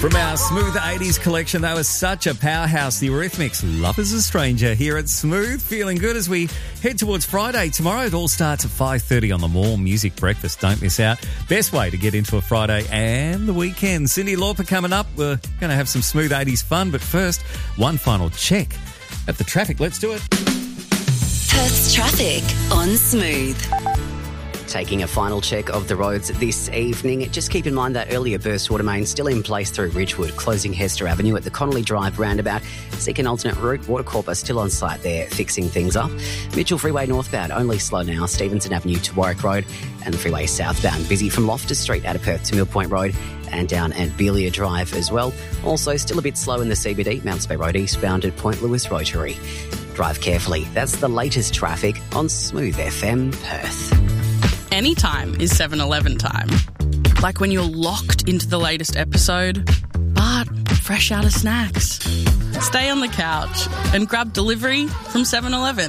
From our Smooth 80s collection, that was such a powerhouse. The Eurythmics, Love is a Stranger, here at Smooth. Feeling good as we head towards Friday. Tomorrow it all starts at 5:30 on the More Music Breakfast. Don't miss out. Best way to get into a Friday and the weekend. Cyndi Lauper coming up. We're going to have some Smooth 80s fun, but first, one final check at the traffic. Let's do it. Perth's traffic on Smooth. Taking a final check of the roads this evening. Just keep in mind that earlier burst water main still in place through Ridgewood, closing Hester Avenue at the Connolly Drive roundabout. Seek an alternate route. Watercorp are still on site there, fixing things up. Mitchell Freeway northbound, only slow now. Stevenson Avenue to Warwick Road, and the freeway southbound, busy from Loftus Street out of Perth to Mill Point Road, and down Belia Drive as well. Also, still a bit slow in the CBD, Mounts Bay Road eastbound at Point Lewis Rotary. Drive carefully. That's the latest traffic on Smooth FM Perth. Anytime is 7-Eleven time. Like when you're locked into the latest episode, but fresh out of snacks. Stay on the couch and grab delivery from 7-Eleven.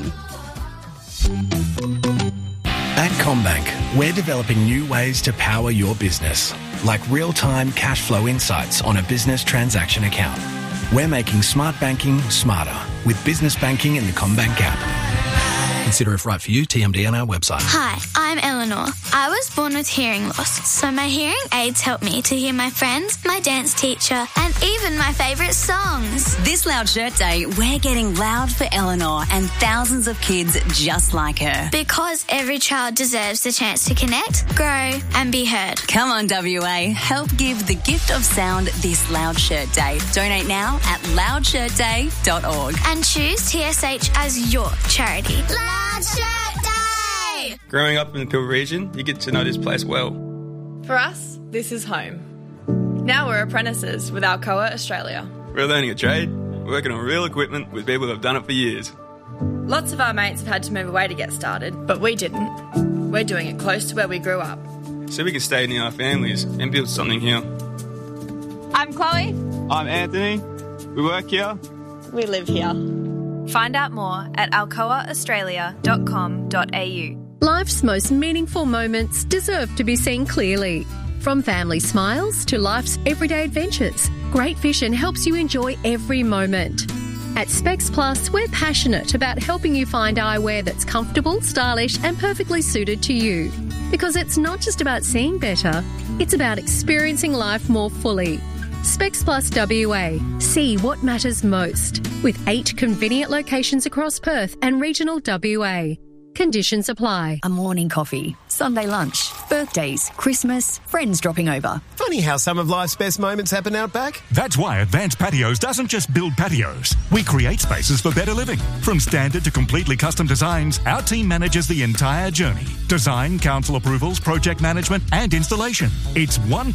At CommBank, we're developing new ways to power your business, like real-time cash flow insights on a business transaction account. We're making smart banking smarter with business banking in the CommBank app. Consider if right for you, TMD on our website. Hi, I'm Eleanor. I was born with hearing loss, so my hearing aids help me to hear my friends, my dance teacher, and even my favourite songs. This Loud Shirt Day, we're getting loud for Eleanor and thousands of kids just like her. Because every child deserves the chance to connect, grow, and be heard. Come on, WA. Help give the gift of sound this Loud Shirt Day. Donate now at loudshirtday.org. And choose TSH as your charity. Loud Shirt Day! Growing up in the Pilbara region, you get to know this place well. For us, this is home. Now we're apprentices with Alcoa Australia. We're learning a trade, working on real equipment with people who have done it for years. Lots of our mates have had to move away to get started, but we didn't. We're doing it close to where we grew up. So we can stay near our families and build something here. I'm Chloe. I'm Anthony. We work here. We live here. Find out more at alcoaaustralia.com.au. Life's most meaningful moments deserve to be seen clearly. From family smiles to life's everyday adventures, Great Vision helps you enjoy every moment. At Specs Plus, we're passionate about helping you find eyewear that's comfortable, stylish and perfectly suited to you. Because it's not just about seeing better, it's about experiencing life more fully. Specs Plus WA. See what matters most. With 8 convenient locations across Perth and regional WA. Conditions apply. A morning coffee, Sunday lunch, birthdays, Christmas, friends dropping over. Funny how some of life's best moments happen out back. That's why Advanced Patios doesn't just build patios. We create spaces for better living. From standard to completely custom designs, our team manages the entire journey. Design, council approvals, project management and installation. It's one